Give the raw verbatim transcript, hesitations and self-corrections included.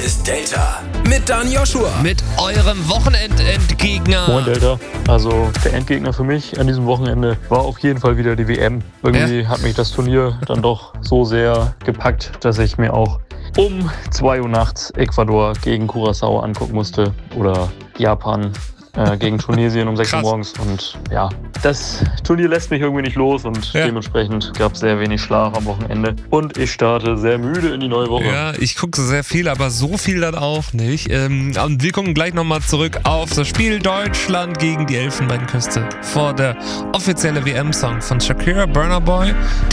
ist Delta mit Dan Joshua. Mit eurem Wochenendendgegner. Moin Delta. Also der Endgegner für mich an diesem Wochenende war auf jeden Fall wieder die W M. Irgendwie ja. hat mich das Turnier dann doch so sehr gepackt, dass ich mir auch um zwei Uhr nachts Ecuador gegen Curaçao angucken musste oder Japan äh, gegen Tunesien um sechs Uhr morgens. Und ja, das Turnier lässt mich irgendwie nicht los und ja. dementsprechend gab es sehr wenig Schlaf am Wochenende. Und ich starte sehr müde in die neue Woche. Ja, ich gucke sehr viel, aber so viel dann auch nicht. Ähm, und wir gucken gleich nochmal zurück auf das Spiel Deutschland gegen die Elfenbeinküste vor der offizielle W M-Song von Shakira, Burna Boy.